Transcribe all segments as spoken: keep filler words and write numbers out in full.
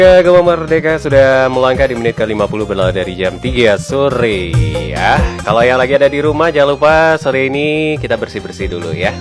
Ya, Gema Merdeka sudah melangkah di menit ke lima puluh berlalu dari jam tiga sore ya. Kalau yang lagi ada di rumah jangan lupa sore ini kita bersih-bersih dulu ya.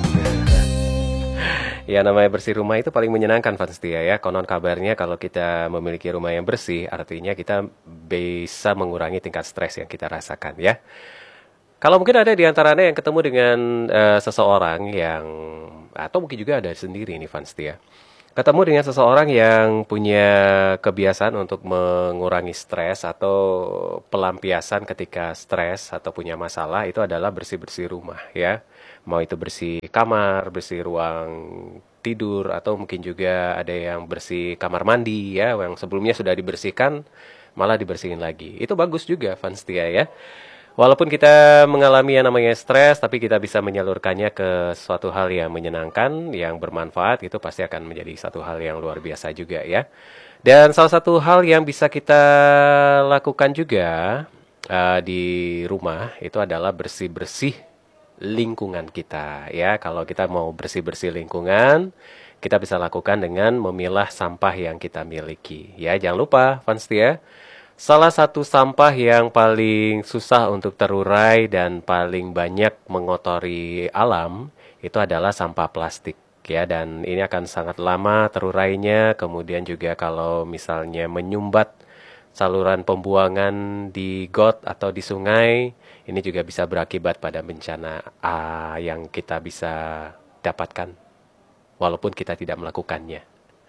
Ya, namanya bersih rumah itu paling menyenangkan Fans Tia ya. Konon kabarnya kalau kita memiliki rumah yang bersih artinya kita bisa mengurangi tingkat stres yang kita rasakan ya. Kalau mungkin ada di antaranya yang ketemu dengan uh, seseorang yang atau mungkin juga ada sendiri nih Fans Tia. Ketemu dengan seseorang yang punya kebiasaan untuk mengurangi stres atau pelampiasan ketika stres atau punya masalah itu adalah bersih-bersih rumah ya. Mau itu bersih kamar, bersih ruang tidur atau mungkin juga ada yang bersih kamar mandi ya, yang sebelumnya sudah dibersihkan malah dibersihin lagi. Itu bagus juga Fans Tia ya. Walaupun kita mengalami yang namanya stres, tapi kita bisa menyalurkannya ke suatu hal yang menyenangkan, yang bermanfaat, itu pasti akan menjadi satu hal yang luar biasa juga ya. Dan salah satu hal yang bisa kita lakukan juga uh, di rumah, itu adalah bersih-bersih lingkungan kita ya. Kalau kita mau bersih-bersih lingkungan, kita bisa lakukan dengan memilah sampah yang kita miliki. Ya, jangan lupa, Fans Tia. Salah satu sampah yang paling susah untuk terurai dan paling banyak mengotori alam itu adalah sampah plastik ya, dan ini akan sangat lama terurainya. Kemudian juga kalau misalnya menyumbat saluran pembuangan di got atau di sungai, ini juga bisa berakibat pada bencana ah, yang kita bisa dapatkan walaupun kita tidak melakukannya.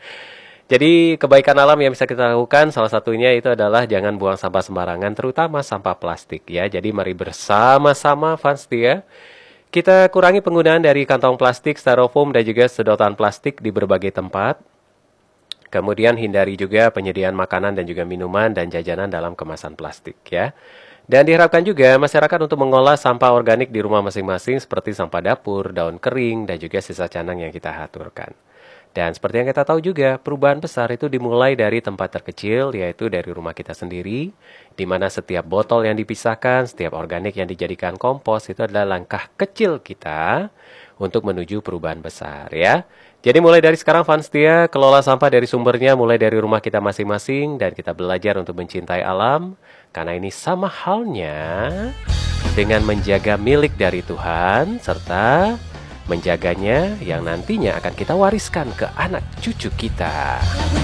Jadi kebaikan alam yang bisa kita lakukan salah satunya itu adalah jangan buang sampah sembarangan, terutama sampah plastik ya. Jadi mari bersama-sama Fans Tia kita kurangi penggunaan dari kantong plastik, styrofoam dan juga sedotan plastik di berbagai tempat. Kemudian hindari juga penyediaan makanan dan juga minuman dan jajanan dalam kemasan plastik ya. Dan diharapkan juga masyarakat untuk mengolah sampah organik di rumah masing-masing seperti sampah dapur, daun kering dan juga sisa canang yang kita aturkan. Dan seperti yang kita tahu juga, perubahan besar itu dimulai dari tempat terkecil, yaitu dari rumah kita sendiri, di mana setiap botol yang dipisahkan, setiap organik yang dijadikan kompos, itu adalah langkah kecil kita untuk menuju perubahan besar ya. Jadi mulai dari sekarang Fans Tia, kelola sampah dari sumbernya, mulai dari rumah kita masing-masing, dan kita belajar untuk mencintai alam, karena ini sama halnya dengan menjaga milik dari Tuhan, serta menjaganya yang nantinya akan kita wariskan ke anak cucu kita.